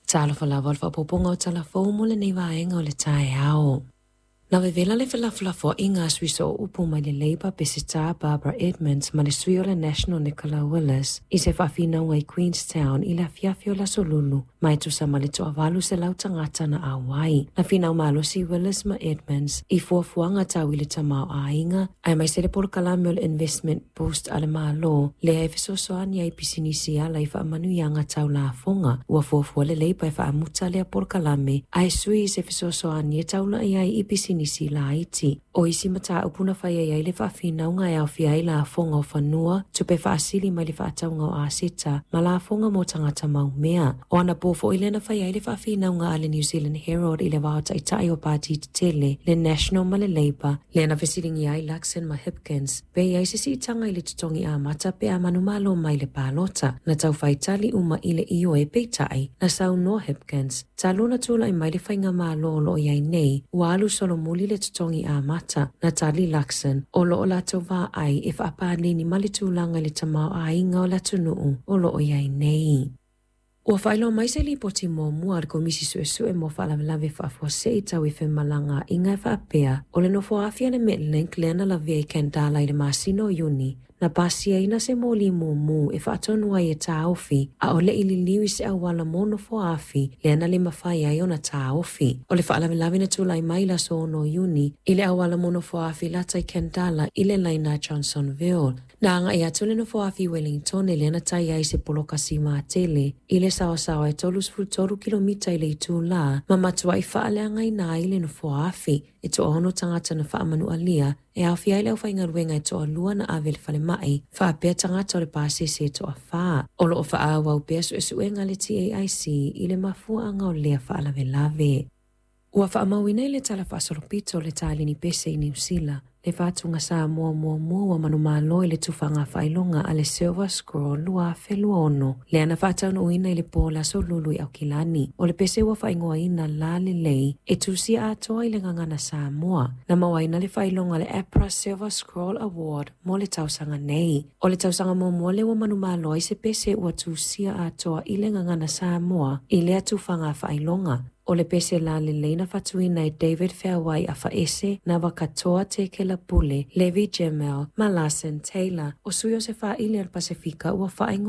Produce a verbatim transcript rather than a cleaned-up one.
Tala fala wal fa poponga o tala fo mo le nei vaenga o le tae ao. Na vevela le falafala inga suiso o upu mai le Labour pesita Barbara Edmonds ma le sui o le National Nicola Willis i se whawhina ngai Queenstown i la fiafio la solulu mai tu sa male toa walu se lau tangata na awai. Na fina umalo si Willis ma Edmonds i fuafuanga tawi le tamau a inga ai mai se le polkalame o le investment boost ale malo le e fesosoani ai pisinisi ala i whaamanu yanga tau la fonga ua fuafua le Labour i whaamuta le polkalame ai sui se fesosoani e taula i ai i pisinisi nisi la iti. O isi mata upuna whai ai le whaafina unga e au fiai la fonga o whanua, tupe whaasili mai le whaataunga o asita, ma la fonga mo tangata mau mea. O ana bofo i lena whai ai le whaafina unga ale New Zealand Herald i le wahota i tai o pāti te tele, le National ma le Labour, le ana whesilingi ai Luxon ma Hipkins, pe ai sisi i tanga i le tutongi a mata pe a manumalo mai le pālota, na tau whaitali uma i le io e pe tai, na sau no Hipkins, ta luna tula i mai le whainga maa lo i ai nei, ua alu solo muli le tutongi a mata na tali Luxon o lo o lato va ai if apani ni malitulanga le tamau a inga o latu nuu o lo o iai nei. Ua whailo mai se li poti mō mua ar komisi sue sue mō whaalawelawe whaafua se i tau i whemalanga inga e whaapea o le nofo afia le Metlink leana la vea i kentala i le masino uni na pasia ina se mōli mō mū e whaatonua i e tāofi a o le ili liwi se awala mō nofo afi leana le mawhai ai o na tāofi. O le whaalawelawe na tūlai mai la so no uni i le awala mō nofo afi lata i kentala i le laina Johnsonville. Na anga i atu le nofo afi Wellington e leana tai ai se polokasi mā tele i le sawa sawa e tolus fultoru kilomita i le i tū la ma matua i whaaleanga i nā i le nofo afi e to ono tangata na whaamanu alia e au fiai leo whainga ruenga e toa lua na awele whale mai, whaapea tangata o le pāse se toa whaa. Olo o wha wau pea su e suenga le T A I C i le mafua anga o lea whaalawe lave. Ua whaamauina i le tala whaasolopito le tālini pese i New Zealand, le whātunga sā mua mua mua wa manu mālo i le tufanga whailonga a le Silver Scroll lua whelua ono. Le ana whātauna uina i le pōla so lulu i au kilani. O le pese ua whaingoa ina la le lei e tūsia atoa i le ngangana sā mua. Na mawaina le whailonga le APRA Silver Scroll Award mo le tausanga nei. O le tausanga mua mua le wa manu mālo i se pese ua tūsia atoa i le ngangana sā mua i le tufanga whailonga. O le pese la le leina fatuina e David Fairway a faese na wakatoa te ke la pule, Levi Gemel, ma Larson Taylor, o suyo se fa ili al Pasifika ua whaingo